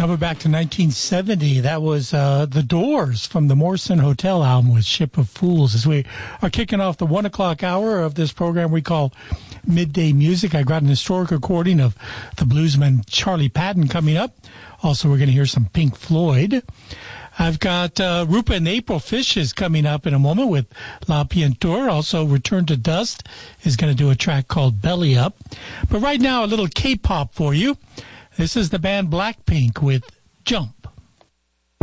Coming back to 1970, that was The Doors from the Morrison Hotel album with Ship of Fools. As we are kicking off the 1 o'clock hour of this program we call Midday Music, I got an historic recording of the bluesman Charlie Patton coming up. Also, we're going to hear some Pink Floyd. I've got Rupa and April Fishes coming up in a moment with La Piantura. Also, Return to Dust is going to do a track called Belly Up. But right now, a little K-pop for you. This is the band Blackpink with Jump.